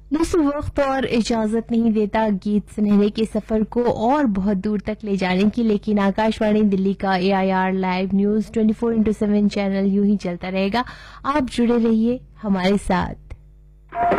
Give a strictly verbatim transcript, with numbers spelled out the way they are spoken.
दोस्तों वक्त और इजाजत नहीं देता गीत सुनहरे के सफर को और बहुत दूर तक ले जाने की, लेकिन आकाशवाणी दिल्ली का ए I R live news twenty four into seven channel यूं ही चलता रहेगा। आप जुड़े रहिए हमारे साथ।